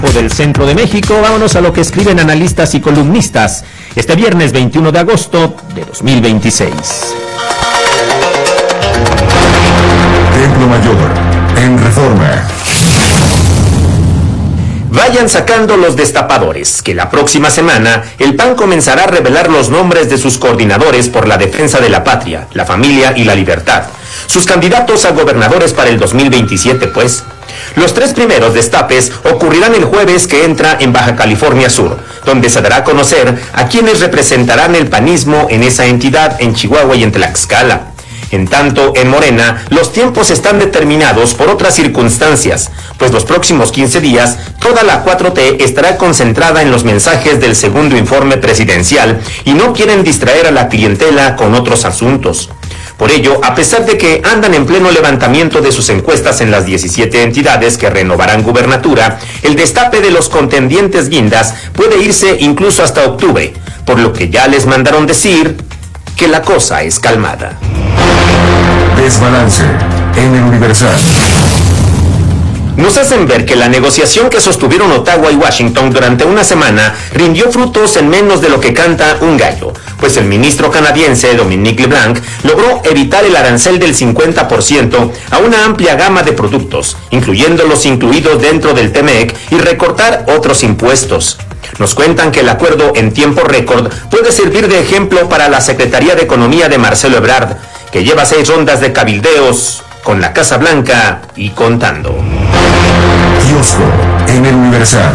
Del centro de México, vámonos a lo que escriben analistas y columnistas este viernes 21 de agosto de 2026. Templo Mayor, en Reforma. Vayan sacando los destapadores, que la próxima semana el PAN comenzará a revelar los nombres de sus coordinadores por la defensa de la patria, la familia y la libertad. Sus candidatos a gobernadores para el 2027, pues. Los 3 primeros destapes ocurrirán el jueves que entra en Baja California Sur, donde se dará a conocer a quienes representarán el panismo en esa entidad en Chihuahua y en Tlaxcala. En tanto, en Morena, los tiempos están determinados por otras circunstancias, pues los próximos 15 días, toda la 4T estará concentrada en los mensajes del segundo informe presidencial y no quieren distraer a la clientela con otros asuntos. Por ello, a pesar de que andan en pleno levantamiento de sus encuestas en las 17 entidades que renovarán gubernatura, el destape de los contendientes guindas puede irse incluso hasta octubre, por lo que ya les mandaron decir que la cosa es calmada. Desbalance en el Universal. Nos hacen ver que la negociación que sostuvieron Ottawa y Washington durante una semana rindió frutos en menos de lo que canta un gallo, pues el ministro canadiense Dominic LeBlanc logró evitar el arancel del 50% a una amplia gama de productos, incluyendo los incluidos dentro del TMEC, y recortar otros impuestos. Nos cuentan que el acuerdo en tiempo récord puede servir de ejemplo para la Secretaría de Economía de Marcelo Ebrard, que lleva 6 rondas de cabildeos con la Casa Blanca y contando. Kiosco en el Universal.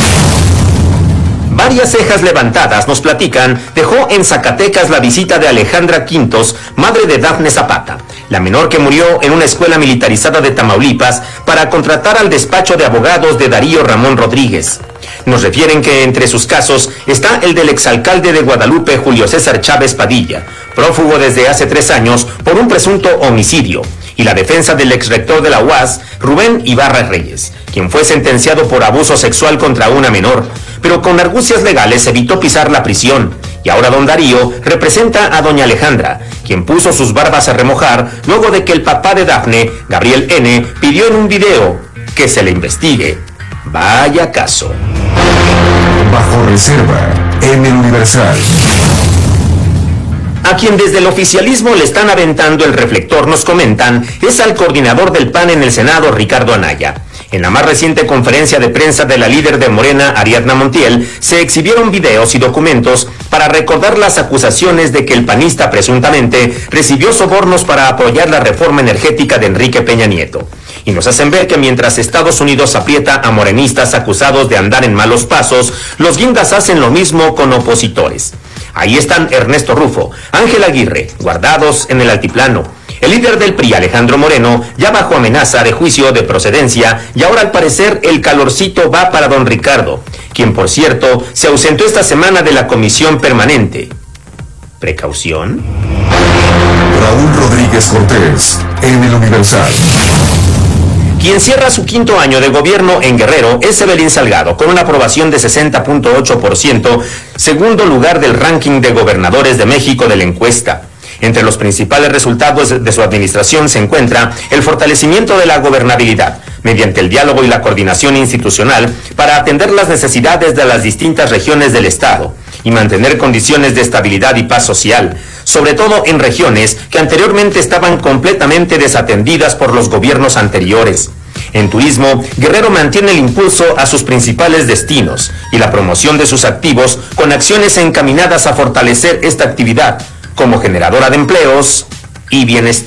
Varias cejas levantadas, nos platican, dejó en Zacatecas la visita de Alejandra Quintos, madre de Dafne Zapata, la menor que murió en una escuela militarizada de Tamaulipas, para contratar al despacho de abogados de Darío Ramón Rodríguez. Nos refieren que entre sus casos está el del exalcalde de Guadalupe, Julio César Chávez Padilla, prófugo desde hace 3 años por un presunto homicidio, y la defensa del exrector de la UAS, Rubén Ibarra Reyes, quien fue sentenciado por abuso sexual contra una menor, pero con argucias legales evitó pisar la prisión, y ahora don Darío representa a doña Alejandra, quien puso sus barbas a remojar luego de que el papá de Dafne, Gabriel N., pidió en un video que se le investigue. Vaya caso. Bajo reserva en el Universal. A quien desde el oficialismo le están aventando el reflector, nos comentan, es al coordinador del PAN en el Senado, Ricardo Anaya. En la más reciente conferencia de prensa de la líder de Morena, Ariadna Montiel, se exhibieron videos y documentos para recordar las acusaciones de que el panista presuntamente recibió sobornos para apoyar la reforma energética de Enrique Peña Nieto. Y nos hacen ver que mientras Estados Unidos aprieta a morenistas acusados de andar en malos pasos, los guindas hacen lo mismo con opositores. Ahí están Ernesto Rufo, Ángel Aguirre, guardados en el altiplano. El líder del PRI, Alejandro Moreno, ya bajo amenaza de juicio de procedencia, y ahora al parecer el calorcito va para don Ricardo, quien por cierto se ausentó esta semana de la comisión permanente. ¿Precaución? Raúl Rodríguez Cortés en el Universal. Quien cierra su 5º año de gobierno en Guerrero es Evelyn Salgado, con una aprobación de 60.8%, segundo lugar del ranking de gobernadores de México de la encuesta. Entre los principales resultados de su administración se encuentra el fortalecimiento de la gobernabilidad, mediante el diálogo y la coordinación institucional para atender las necesidades de las distintas regiones del Estado y mantener condiciones de estabilidad y paz social, sobre todo en regiones que anteriormente estaban completamente desatendidas por los gobiernos anteriores. En turismo, Guerrero mantiene el impulso a sus principales destinos y la promoción de sus activos con acciones encaminadas a fortalecer esta actividad como generadora de empleos y bienestar.